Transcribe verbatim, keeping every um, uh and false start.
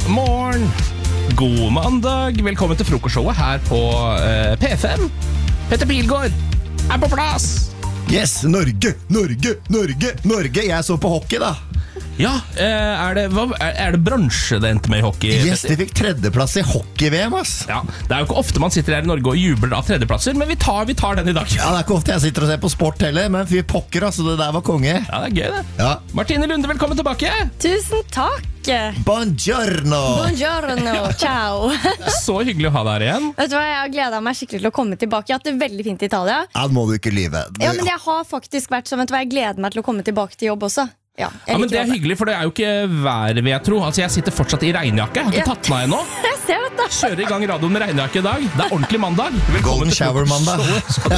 morgen. God mandag. Velkommen til frokostshowet her på uh, P fem. Petter Pilgaard er på plass. Yes, Norge, Norge, Norge, Norge. Jeg så på hockey da. Ja, er det, hva, er det bransje det endte med i hockey? Yes, de fikk tredjeplass i hockey-V M, ass. Ja, det er jo ikke ofte man sitter her i Norge og jubler av tredjeplasser, men vi tar, vi tar den i dag. Ja, det er ikke ofte jeg sitter og ser på sport heller, men fy pokker, altså, det der var konge. Ja, det er gøy det. Ja. Martine Lunde, velkommen tilbake. Tusen takk. Buongiorno. Buongiorno, ciao. Så hyggelig å ha deg her igjen. Vet du hva, jeg har gledet meg skikkelig til å komme tilbake. Jeg har hatt det veldig fint i Italia. Ja, må du ikke lyve. Du... Ja, men jeg har faktisk vært sånn, vet du hva, jeg gleder meg til å komme tilbake til jobb også. Ja, ja, men det er hyggelig, for det er jo ikke været, vil jeg tro. Altså, jeg sitter fortsatt i regnjakke. Jeg har ikke Ja. tatt meg ennå. Jeg ser dette. Kjører i gang radioen med regnjakke i dag. Det er ordentlig mandag. Golden shower mandag. Skal